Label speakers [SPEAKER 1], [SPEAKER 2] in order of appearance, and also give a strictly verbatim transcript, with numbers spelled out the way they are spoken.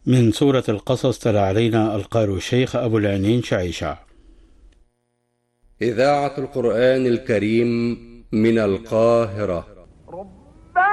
[SPEAKER 1] من سورة القصص تلا علينا القارئ الشيخ أبو العينين شعيشة.
[SPEAKER 2] إذاعة القرآن الكريم من القاهرة.